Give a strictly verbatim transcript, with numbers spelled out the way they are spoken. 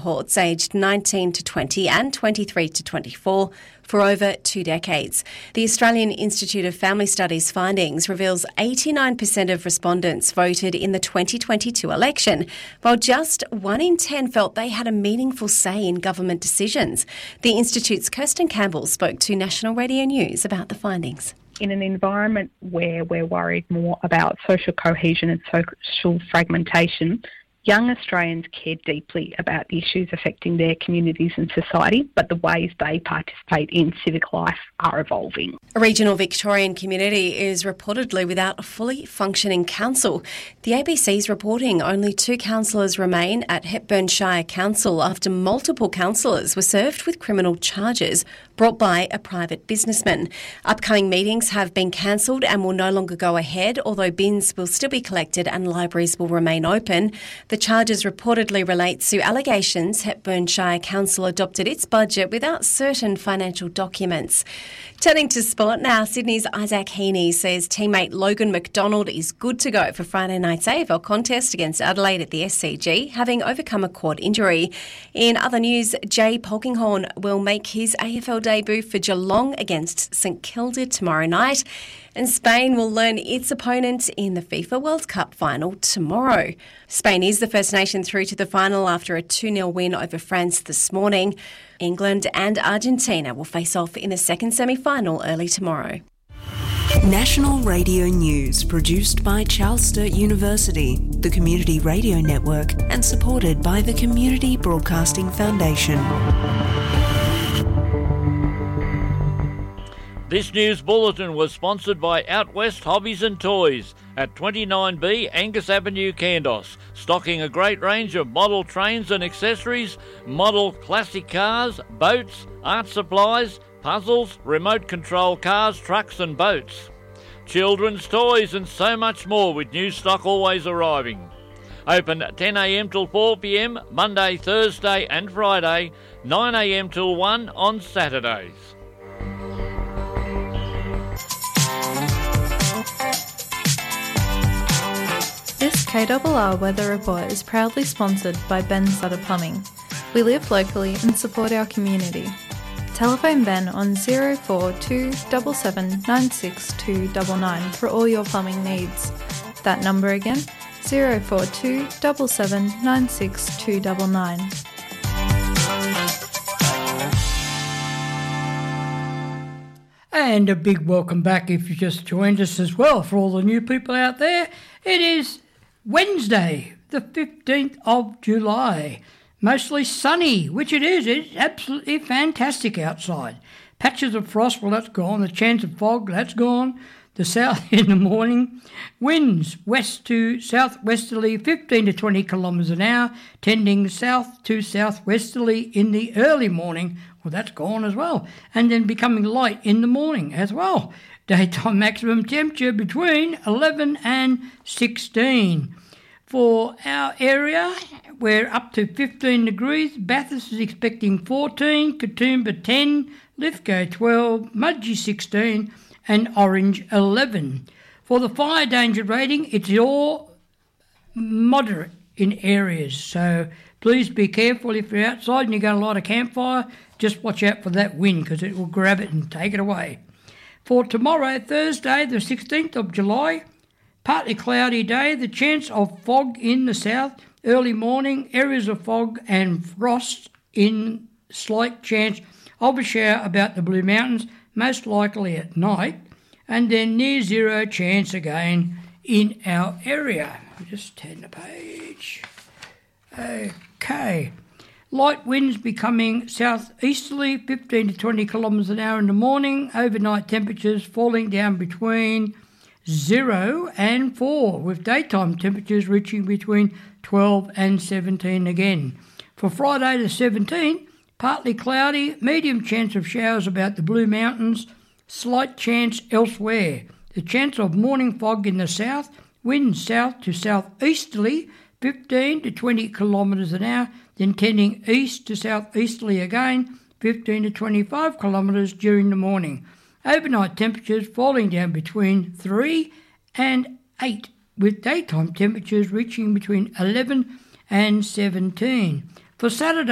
cohorts aged nineteen to twenty and twenty-three to twenty-four for over two decades. The Australian Institute of Family Studies findings reveals eighty-nine percent of respondents voted in the twenty twenty-two election, while just one in ten felt they had a meaningful say in government decisions. The Institute's Kirsten Campbell spoke to National Radio News about the findings. In an environment where we're worried more about social cohesion and social fragmentation, young Australians care deeply about the issues affecting their communities and society, but the ways they participate in civic life are evolving. A regional Victorian community is reportedly without a fully functioning council. The A B C's reporting only two councillors remain at Hepburn Shire Council after multiple councillors were served with criminal charges brought by a private businessman. Upcoming meetings have been cancelled and will no longer go ahead, although bins will still be collected and libraries will remain open. The charges reportedly relate to allegations Hepburn Shire Council adopted its budget without certain financial documents. Turning to sport now, Sydney's Isaac Heaney says teammate Logan McDonald is good to go for Friday night's A F L contest against Adelaide at the S C G, having overcome a quad injury. In other news, Jay Polkinghorne will make his A F L debut for Geelong against St Kilda tomorrow night. And Spain will learn its opponent in the FIFA World Cup final tomorrow. Spain is the first nation through to the final after a two nil win over France this morning. England and Argentina will face off in the second semi-final early tomorrow. National Radio News, produced by Charles Sturt University, the Community Radio Network, and supported by the Community Broadcasting Foundation. This news bulletin was sponsored by Out West Hobbies and Toys at twenty-nine B Angus Avenue, Kandos, stocking a great range of model trains and accessories, model classic cars, boats, art supplies, puzzles, remote control cars, trucks and boats, children's toys and so much more, with new stock always arriving. Open ten a m till four p m Monday, Thursday and Friday, nine a m till one on Saturdays. This K R R Weather Report is proudly sponsored by Ben Sutter Plumbing. We live locally and support our community. Telephone Ben on zero four two seven seven nine six two nine nine for all your plumbing needs. That number again, zero four two seven seven nine six two nine nine. And a big welcome back if you just joined us as well. For all the new people out there, it is Wednesday, the fifteenth of July. Mostly sunny, which it is. It's absolutely fantastic outside. Patches of frost, well, that's gone. The chance of fog, that's gone. The south in the morning. Winds west to southwesterly, fifteen to twenty kilometres an hour, tending south to southwesterly in the early morning. Well, that's gone as well. And then becoming light in the morning as well. Daytime maximum temperature between eleven and sixteen. For our area, we're up to fifteen degrees. Bathurst is expecting fourteen, Katoomba ten, Lithgow twelve, Mudgee sixteen and Orange eleven. For the fire danger rating, it's all moderate in areas. So please be careful if you're outside and you're going to light a campfire. Just watch out for that wind because it will grab it and take it away. For tomorrow, Thursday, the sixteenth of July, partly cloudy day, the chance of fog in the south, early morning, areas of fog and frost in slight chance of a shower about the Blue Mountains, most likely at night, and then near zero chance again in our area. I'll just turn the page. Okay. Light winds becoming southeasterly, fifteen to twenty kilometres an hour in the morning. Overnight temperatures falling down between zero and four, with daytime temperatures reaching between twelve and seventeen again. For Friday the seventeenth, partly cloudy, medium chance of showers about the Blue Mountains, slight chance elsewhere. The chance of morning fog in the south, winds south to southeasterly, fifteen to twenty kilometres an hour, then tending east to southeasterly again, fifteen to twenty-five kilometres during the morning. Overnight temperatures falling down between three and eight, with daytime temperatures reaching between eleven and seventeen. For Saturday,